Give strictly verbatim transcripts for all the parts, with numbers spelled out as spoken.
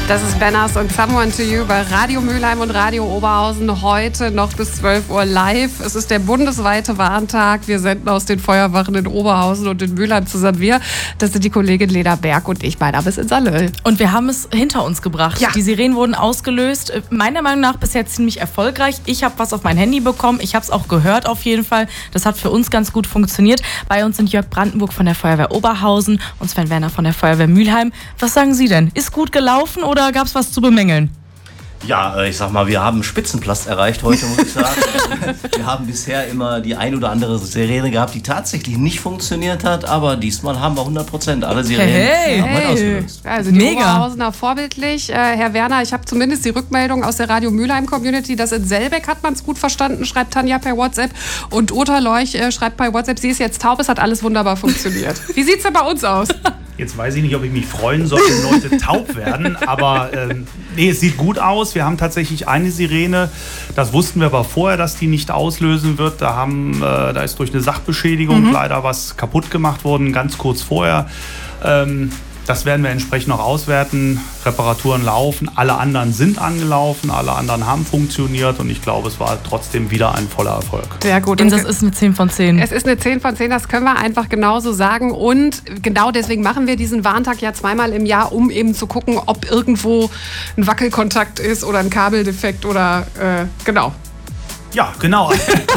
Das ist Banners und Someone to You bei Radio Mülheim und Radio Oberhausen. Heute noch bis zwölf Uhr live. Es ist der bundesweite Warntag. Wir senden aus den Feuerwachen in Oberhausen und in Mülheim zusammen. Wir, das sind die Kollegin Lena Berg und ich, mein Name ist Insalöl. Und wir haben es hinter uns gebracht. Ja. Die Sirenen wurden ausgelöst. Meiner Meinung nach bisher ziemlich erfolgreich. Ich habe was auf mein Handy bekommen. Ich habe es auch gehört auf jeden Fall. Das hat für uns ganz gut funktioniert. Bei uns sind Jörg Brandenburg von der Feuerwehr Oberhausen und Sven Werner von der Feuerwehr Mülheim. Was sagen Sie denn? Ist gut gelaufen oder Oder gab es was zu bemängeln? Ja, ich sag mal, wir haben Spitzenplast erreicht heute, muss ich sagen. Wir haben bisher immer die ein oder andere Sirene gehabt, die tatsächlich nicht funktioniert hat, aber diesmal haben wir hundert Prozent alle Sirenen hey, haben hey. ausgelöst. Also die Mega. Oberhausener vorbildlich. Äh, Herr Werner, ich habe zumindest die Rückmeldung aus der Radio Mülheim Community, dass in Selbeck hat man es gut verstanden, schreibt Tanja per WhatsApp. Und Uta Leuch äh, schreibt bei WhatsApp, sie ist jetzt taub, es hat alles wunderbar funktioniert. Wie sieht es denn bei uns aus? Jetzt weiß ich nicht, ob ich mich freuen soll, wenn Leute taub werden, aber ähm, nee, es sieht gut aus. Wir haben tatsächlich eine Sirene, das wussten wir aber vorher, dass die nicht auslösen wird. Da, haben, äh, da ist durch eine Sachbeschädigung mhm. leider was kaputt gemacht worden, ganz kurz vorher. Ähm, das werden wir entsprechend noch auswerten. Reparaturen laufen, alle anderen sind angelaufen, alle anderen haben funktioniert und ich glaube, es war trotzdem wieder ein voller Erfolg. Sehr gut. Und das ist eine zehn von zehn. Es ist eine zehn von zehn, das können wir einfach genauso sagen. Und genau deswegen machen wir diesen Warntag ja zweimal im Jahr, um eben zu gucken, ob irgendwo ein Wackelkontakt ist oder ein Kabeldefekt oder äh, genau. Ja, genau.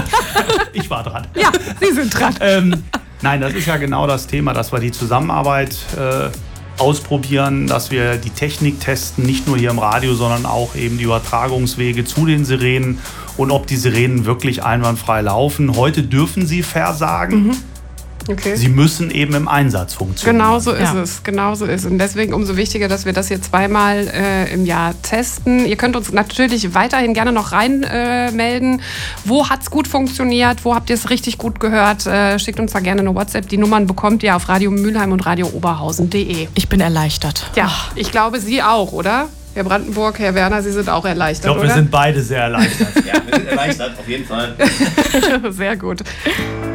Ich war dran. Ja, Sie sind dran. ähm, nein, das ist ja genau das Thema, dass wir die Zusammenarbeit äh, ausprobieren, dass wir die Technik testen, nicht nur hier im Radio, sondern auch eben die Übertragungswege zu den Sirenen und ob die Sirenen wirklich einwandfrei laufen. Heute dürfen sie versagen. Mhm. Okay. Sie müssen eben im Einsatz funktionieren. Genau so ist ja. es, genau so ist es. Und deswegen umso wichtiger, dass wir das hier zweimal äh, im Jahr testen. Ihr könnt uns natürlich weiterhin gerne noch reinmelden. Äh, wo hat es gut funktioniert? Wo habt ihr es richtig gut gehört? Äh, schickt uns da gerne eine WhatsApp. Die Nummern bekommt ihr auf Radio Mülheim und Radio Oberhausen punkt de. Ich bin erleichtert. Ja, ich glaube, Sie auch, oder? Herr Brandenburg, Herr Werner, Sie sind auch erleichtert, Ich glaube, wir oder? sind beide sehr erleichtert. Ja, wir sind erleichtert, auf jeden Fall. Sehr gut.